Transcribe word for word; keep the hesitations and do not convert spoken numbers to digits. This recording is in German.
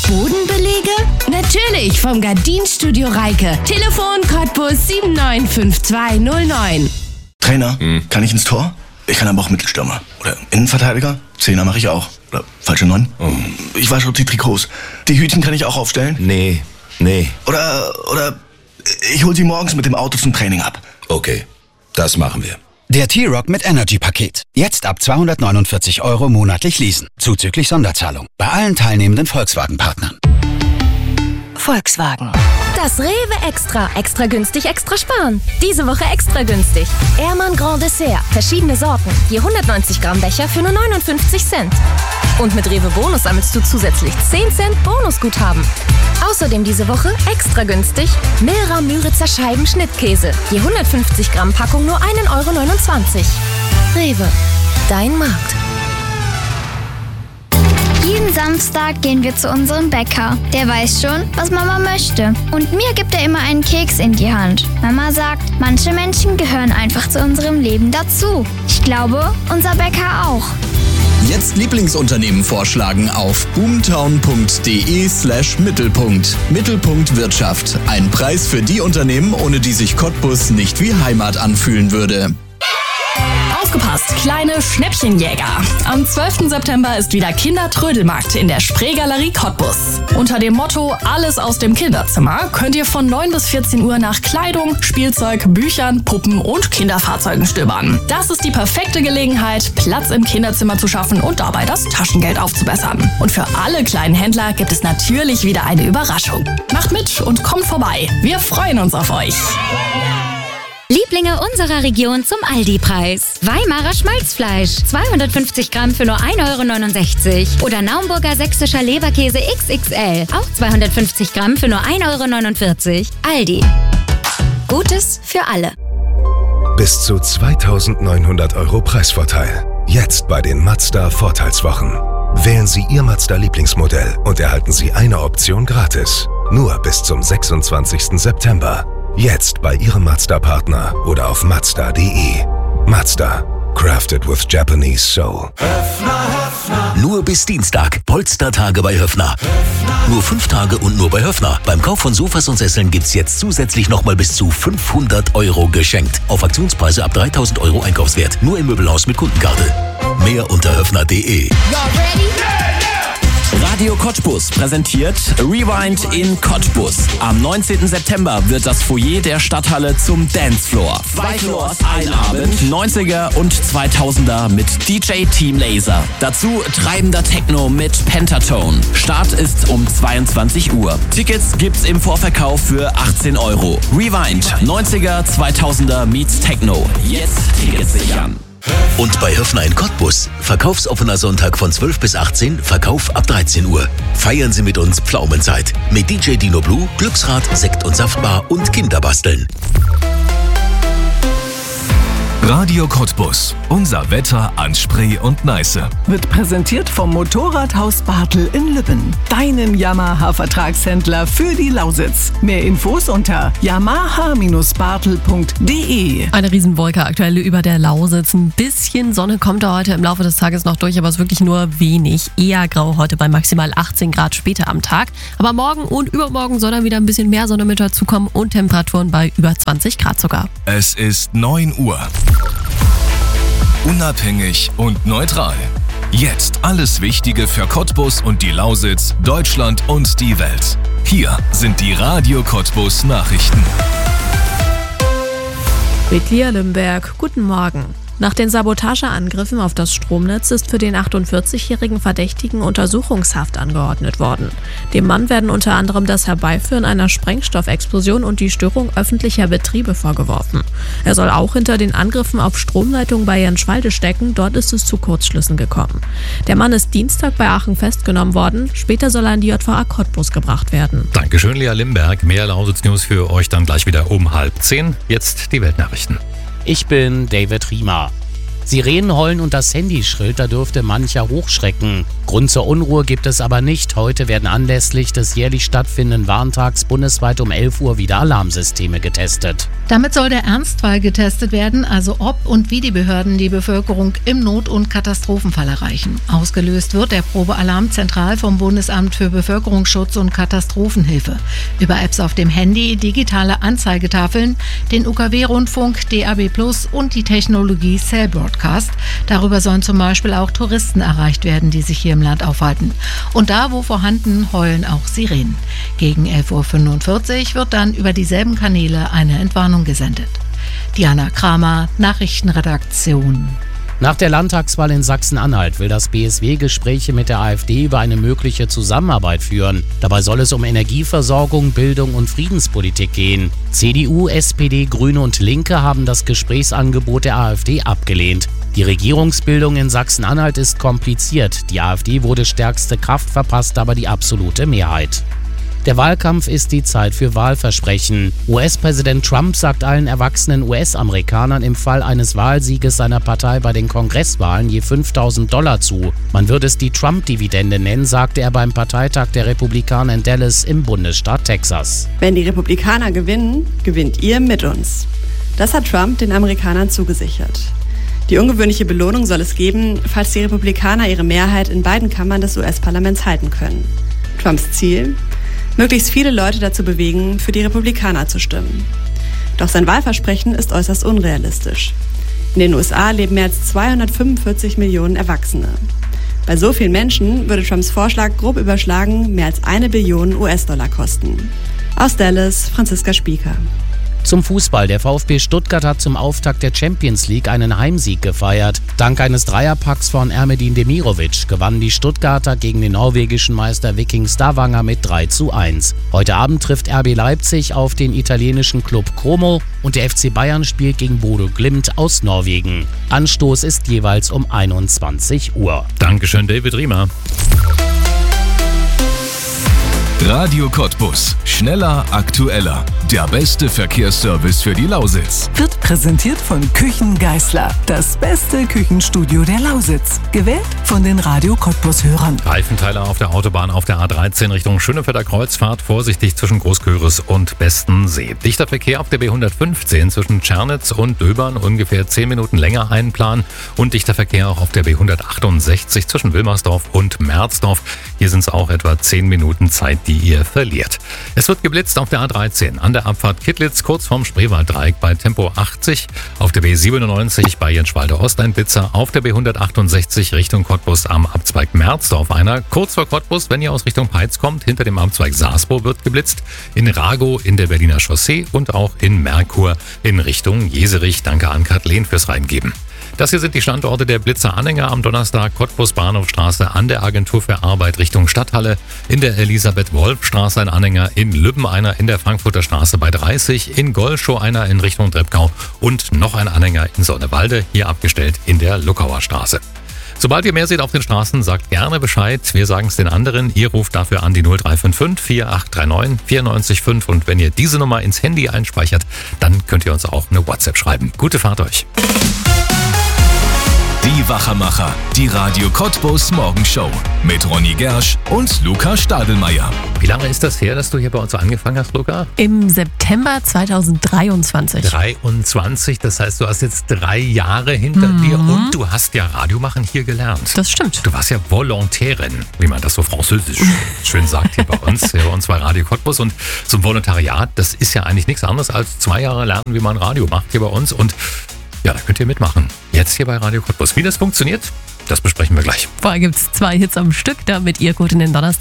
Bodenbelege? Natürlich vom Gardinstudio Reike. Telefon Cottbus sieben neun fünf zwei null neun. Trainer, hm. kann ich ins Tor? Ich kann aber auch Mittelstürmer. Oder Innenverteidiger? Zehner mache ich auch. Oder falsche Neun? Oh. Ich wasche die Trikots. Die Hütchen kann ich auch aufstellen? Nee, nee. Oder, oder ich hol sie morgens mit dem Auto zum Training ab. Okay, das machen wir. Der T-Rock mit Energy-Paket. Jetzt ab zweihundertneunundvierzig Euro monatlich leasen. Zuzüglich Sonderzahlung. Bei allen teilnehmenden Volkswagen-Partnern. Volkswagen. Das Rewe Extra. Extra günstig, extra sparen. Diese Woche extra günstig. Ehrmann Grand Dessert. Verschiedene Sorten. Je hundertneunzig Gramm Becher für nur neunundfünfzig Cent. Und mit Rewe Bonus sammelst du zusätzlich zehn Cent Bonusguthaben. Außerdem diese Woche extra günstig Milra Müritzer Scheiben Schnittkäse. Je hundertfünfzig Gramm Packung nur ein Euro neunundzwanzig. Rewe. Dein Markt. Jeden Samstag gehen wir zu unserem Bäcker. Der weiß schon, was Mama möchte. Und mir gibt er immer einen Keks in die Hand. Mama sagt, manche Menschen gehören einfach zu unserem Leben dazu. Ich glaube, unser Bäcker auch. Jetzt Lieblingsunternehmen vorschlagen auf boomtown.de slash Mittelpunkt. Mittelpunkt Wirtschaft. Ein Preis für die Unternehmen, ohne die sich Cottbus nicht wie Heimat anfühlen würde. Aufgepasst, kleine Schnäppchenjäger. Am zwölften September ist wieder Kindertrödelmarkt in der Spreegalerie Cottbus. Unter dem Motto Alles aus dem Kinderzimmer könnt ihr von neun bis vierzehn Uhr nach Kleidung, Spielzeug, Büchern, Puppen und Kinderfahrzeugen stöbern. Das ist die perfekte Gelegenheit, Platz im Kinderzimmer zu schaffen und dabei das Taschengeld aufzubessern. Und für alle kleinen Händler gibt es natürlich wieder eine Überraschung. Macht mit und kommt vorbei. Wir freuen uns auf euch. Lieblinge unserer Region zum Aldi-Preis. Weimarer Schmalzfleisch, zweihundertfünfzig Gramm für nur ein Euro neunundsechzig. Oder Naumburger sächsischer Leberkäse X X L, auch zweihundertfünfzig Gramm für nur ein Euro neunundvierzig. Aldi. Gutes für alle. Bis zu zweitausendneunhundert Euro Preisvorteil. Jetzt bei den Mazda Vorteilswochen. Wählen Sie Ihr Mazda-Lieblingsmodell und erhalten Sie eine Option gratis. Nur bis zum sechsundzwanzigsten September. Jetzt bei Ihrem Mazda-Partner oder auf mazda punkt de. Mazda. Crafted with Japanese Soul. Höffner, Höffner. Nur bis Dienstag. Polstertage bei Höffner. Höffner. Nur fünf Tage und nur bei Höffner. Beim Kauf von Sofas und Sesseln gibt's jetzt zusätzlich nochmal bis zu fünfhundert Euro geschenkt. Auf Aktionspreise ab dreitausend Euro Einkaufswert. Nur im Möbelhaus mit Kundenkarte. Mehr unter höffner punkt de. Radio Cottbus präsentiert Rewind in Cottbus. Am neunzehnten September wird das Foyer der Stadthalle zum Dancefloor. Zwei Floors, ein Abend. neunziger und zweitausender mit D J Team Laser. Dazu treibender Techno mit Pentatone. Start ist um zweiundzwanzig Uhr. Tickets gibt's im Vorverkauf für achtzehn Euro. Rewind, neunziger, zweitausender meets Techno. Jetzt Tickets sichern. Und bei Höffner in Cottbus, verkaufsoffener Sonntag von zwölf bis achtzehn, Verkauf ab dreizehn Uhr. Feiern Sie mit uns Pflaumenzeit. Mit D J Dino Blue, Glücksrad, Sekt- und Saftbar und Kinderbasteln. Radio Cottbus. Unser Wetter an Spree und Neiße. Wird präsentiert vom Motorradhaus Bartel in Lübben. Deinem Yamaha-Vertragshändler für die Lausitz. Mehr Infos unter yamaha bartel punkt de. Eine Riesenwolke aktuell über der Lausitz. Ein bisschen Sonne kommt da heute im Laufe des Tages noch durch, aber es ist wirklich nur wenig. Eher grau heute bei maximal achtzehn Grad später am Tag. Aber morgen und übermorgen soll dann wieder ein bisschen mehr Sonne mit dazukommen und Temperaturen bei über zwanzig Grad sogar. Es ist neun Uhr. Unabhängig und neutral. Jetzt alles Wichtige für Cottbus und die Lausitz, Deutschland und die Welt. Hier sind die Radio Cottbus Nachrichten. Mit Lia Limberg, guten Morgen. Nach den Sabotageangriffen auf das Stromnetz ist für den achtundvierzigjährigen Verdächtigen Untersuchungshaft angeordnet worden. Dem Mann werden unter anderem das Herbeiführen einer Sprengstoffexplosion und die Störung öffentlicher Betriebe vorgeworfen. Er soll auch hinter den Angriffen auf Stromleitungen bei Jenschwalde stecken, dort ist es zu Kurzschlüssen gekommen. Der Mann ist Dienstag bei Aachen festgenommen worden, später soll er in die J V A Cottbus gebracht werden. Dankeschön, Lea Limberg. Mehr Lausitz-News für euch dann gleich wieder um halb zehn. Jetzt die Weltnachrichten. Ich bin David Riemer. Sirenen heulen und das Handy schrillt, da dürfte mancher hochschrecken. Grund zur Unruhe gibt es aber nicht. Heute werden anlässlich des jährlich stattfindenden Warntags bundesweit um elf Uhr wieder Alarmsysteme getestet. Damit soll der Ernstfall getestet werden, also ob und wie die Behörden die Bevölkerung im Not- und Katastrophenfall erreichen. Ausgelöst wird der Probealarm zentral vom Bundesamt für Bevölkerungsschutz und Katastrophenhilfe. Über Apps auf dem Handy, digitale Anzeigetafeln, den U K W-Rundfunk, D A B plus und die Technologie Cell Broadcast. Darüber sollen zum Beispiel auch Touristen erreicht werden, die sich hier im Land aufhalten. Und da, wo vorhanden, heulen auch Sirenen. Gegen elf Uhr fünfundvierzig wird dann über dieselben Kanäle eine Entwarnung gesendet. Diana Kramer, Nachrichtenredaktion. Nach der Landtagswahl in Sachsen-Anhalt will das B S W Gespräche mit der AfD über eine mögliche Zusammenarbeit führen. Dabei soll es um Energieversorgung, Bildung und Friedenspolitik gehen. C D U, S P D, Grüne und Linke haben das Gesprächsangebot der AfD abgelehnt. Die Regierungsbildung in Sachsen-Anhalt ist kompliziert. Die AfD wurde stärkste Kraft, verpasst aber die absolute Mehrheit. Der Wahlkampf ist die Zeit für Wahlversprechen. U S-Präsident Trump sagt allen erwachsenen U S-Amerikanern im Fall eines Wahlsieges seiner Partei bei den Kongresswahlen je fünftausend Dollar zu. Man würde es die Trump-Dividende nennen, sagte er beim Parteitag der Republikaner in Dallas im Bundesstaat Texas. Wenn die Republikaner gewinnen, gewinnt ihr mit uns. Das hat Trump den Amerikanern zugesichert. Die ungewöhnliche Belohnung soll es geben, falls die Republikaner ihre Mehrheit in beiden Kammern des U S-Parlaments halten können. Trumps Ziel? Möglichst viele Leute dazu bewegen, für die Republikaner zu stimmen. Doch sein Wahlversprechen ist äußerst unrealistisch. In den U S A leben mehr als zweihundertfünfundvierzig Millionen Erwachsene. Bei so vielen Menschen würde Trumps Vorschlag grob überschlagen mehr als eine Billion U S-Dollar kosten. Aus Dallas, Franziska Spieker. Zum Fußball. Der VfB Stuttgart hat zum Auftakt der Champions League einen Heimsieg gefeiert. Dank eines Dreierpacks von Ermedin Demirovic gewannen die Stuttgarter gegen den norwegischen Meister Viking Stavanger mit drei zu eins. Heute Abend trifft R B Leipzig auf den italienischen Club Como und der F C Bayern spielt gegen Bodo Glimt aus Norwegen. Anstoß ist jeweils um einundzwanzig Uhr. Dankeschön, David Riemer. Radio Cottbus. Schneller, aktueller. Der beste Verkehrsservice für die Lausitz. Wird präsentiert von Küchen Geisler. Das beste Küchenstudio der Lausitz. Gewählt von den Radio Cottbus-Hörern. Reifenteiler auf der Autobahn auf der A dreizehn Richtung Schönefelder Kreuzfahrt. Vorsichtig zwischen Großköris und Bestensee. Dichter Verkehr auf der B hundertfünfzehn zwischen Tschernitz und Döbern. Ungefähr zehn Minuten länger einplanen. Und dichter Verkehr auch auf der B hundertachtundsechzig zwischen Wilmersdorf und Merzdorf. Hier sind es auch etwa zehn Minuten Zeit, die ihr verliert. Es wird geblitzt auf der A dreizehn an der Abfahrt Kittlitz kurz vorm Spreewalddreieck bei Tempo achtzig, auf der B siebenundneunzig bei Jenschwalde Ost ein Blitzer, auf der B hundertachtundsechzig Richtung Cottbus am Abzweig Merzdorf einer, kurz vor Cottbus, wenn ihr aus Richtung Peitz kommt, hinter dem Abzweig Saasburg wird geblitzt, in Ragow in der Berliner Chaussee und auch in Merkur in Richtung Jeserich. Danke an Kathleen fürs Reingeben. Das hier sind die Standorte der Blitzer-Anhänger am Donnerstag. Cottbus Bahnhofstraße an der Agentur für Arbeit Richtung Stadthalle, in der Elisabeth-Wolf-Straße ein Anhänger, in Lübben einer in der Frankfurter Straße bei dreißig, in Golschow einer in Richtung Treppkau und noch ein Anhänger in Sonnewalde, hier abgestellt in der Luckauer Straße. Sobald ihr mehr seht auf den Straßen, sagt gerne Bescheid. Wir sagen es den anderen. Ihr ruft dafür an die null drei fünf fünf, vier acht drei neun, vier neun fünf und wenn ihr diese Nummer ins Handy einspeichert, dann könnt ihr uns auch eine WhatsApp schreiben. Gute Fahrt euch. Die Wachermacher, die Radio Cottbus Morgenshow mit Ronny Gersch und Luca Stadelmeier. Wie lange ist das her, dass du hier bei uns angefangen hast, Luca? Im September zweitausenddreiundzwanzig. dreiundzwanzig, das heißt, du hast jetzt drei Jahre hinter Mhm. dir und du hast ja Radiomachen hier gelernt. Das stimmt. Du warst ja Volontärin, wie man das so französisch schön sagt hier bei uns, hier bei uns bei Radio Cottbus. Und so ein Volontariat, das ist ja eigentlich nichts anderes als zwei Jahre lernen, wie man Radio macht hier bei uns. Und ja, da könnt ihr mitmachen. Jetzt hier bei Radio Cottbus. Wie das funktioniert, das besprechen wir gleich. Vorher gibt es zwei Hits am Stück, damit ihr gut in den Donnerstag